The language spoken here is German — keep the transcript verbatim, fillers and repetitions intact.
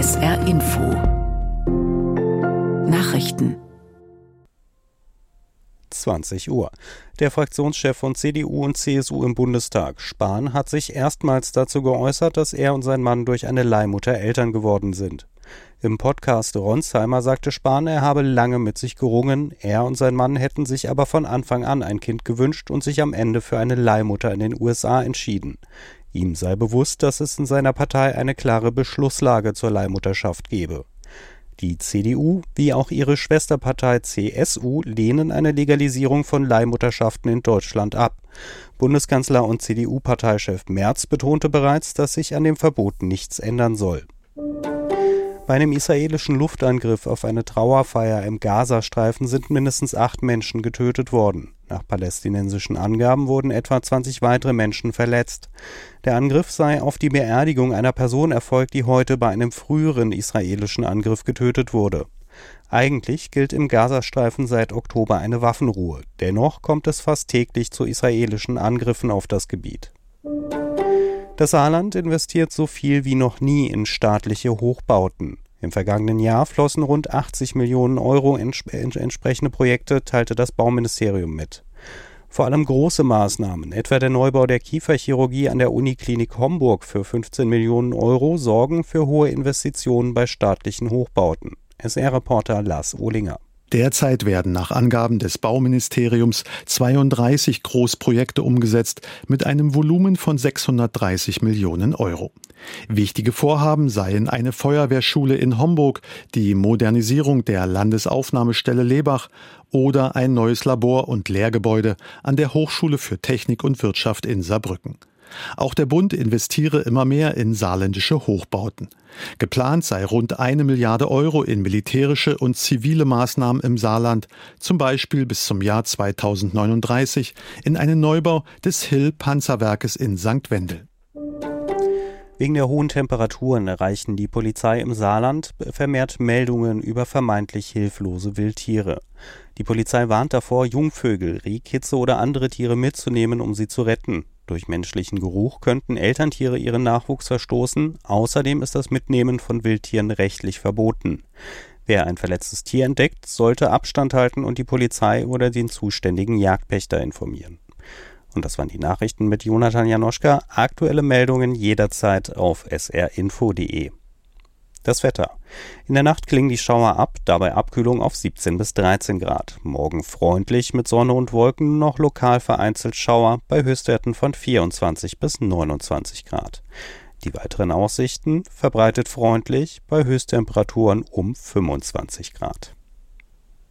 S R Info Nachrichten zwanzig Uhr. Der Fraktionschef von C D U und C S U im Bundestag, Spahn, hat sich erstmals dazu geäußert, dass er und sein Mann durch eine Leihmutter Eltern geworden sind. Im Podcast Ronsheimer sagte Spahn, er habe lange mit sich gerungen, er und sein Mann hätten sich aber von Anfang an ein Kind gewünscht und sich am Ende für eine Leihmutter in den U S A entschieden. Ihm sei bewusst, dass es in seiner Partei eine klare Beschlusslage zur Leihmutterschaft gebe. Die C D U, wie auch ihre Schwesterpartei C S U, lehnen eine Legalisierung von Leihmutterschaften in Deutschland ab. Bundeskanzler und C D U-Parteichef Merz betonte bereits, dass sich an dem Verbot nichts ändern soll. Bei einem israelischen Luftangriff auf eine Trauerfeier im Gazastreifen sind mindestens acht Menschen getötet worden. Nach palästinensischen Angaben wurden etwa zwanzig weitere Menschen verletzt. Der Angriff sei auf die Beerdigung einer Person erfolgt, die heute bei einem früheren israelischen Angriff getötet wurde. Eigentlich gilt im Gazastreifen seit Oktober eine Waffenruhe. Dennoch kommt es fast täglich zu israelischen Angriffen auf das Gebiet. Das Saarland investiert so viel wie noch nie in staatliche Hochbauten. Im vergangenen Jahr flossen rund achtzig Millionen Euro in entsprechende Projekte, teilte das Bauministerium mit. Vor allem große Maßnahmen, etwa der Neubau der Kieferchirurgie an der Uniklinik Homburg für fünfzehn Millionen Euro, sorgen für hohe Investitionen bei staatlichen Hochbauten. S R-Reporter Lars Ohlinger. Derzeit werden nach Angaben des Bauministeriums zweiunddreißig Großprojekte umgesetzt mit einem Volumen von sechshundertdreißig Millionen Euro. Wichtige Vorhaben seien eine Feuerwehrschule in Homburg, die Modernisierung der Landesaufnahmestelle Lebach oder ein neues Labor- und Lehrgebäude an der Hochschule für Technik und Wirtschaft in Saarbrücken. Auch der Bund investiere immer mehr in saarländische Hochbauten. Geplant sei rund eine Milliarde Euro in militärische und zivile Maßnahmen im Saarland, zum Beispiel bis zum Jahr zweitausendneununddreißig in einen Neubau des Hill-Panzerwerkes in Sankt Wendel. Wegen der hohen Temperaturen erreichen die Polizei im Saarland vermehrt Meldungen über vermeintlich hilflose Wildtiere. Die Polizei warnt davor, Jungvögel, Rehkitze oder andere Tiere mitzunehmen, um sie zu retten. Durch menschlichen Geruch könnten Elterntiere ihren Nachwuchs verstoßen. Außerdem ist das Mitnehmen von Wildtieren rechtlich verboten. Wer ein verletztes Tier entdeckt, sollte Abstand halten und die Polizei oder den zuständigen Jagdpächter informieren. Und das waren die Nachrichten mit Jonathan Janoschka. Aktuelle Meldungen jederzeit auf s r info punkt d e. Das Wetter. In der Nacht klingen die Schauer ab, dabei Abkühlung auf siebzehn bis dreizehn Grad. Morgen freundlich mit Sonne und Wolken, noch lokal vereinzelt Schauer bei Höchstwerten von vierundzwanzig bis neunundzwanzig Grad. Die weiteren Aussichten verbreitet freundlich bei Höchsttemperaturen um fünfundzwanzig Grad.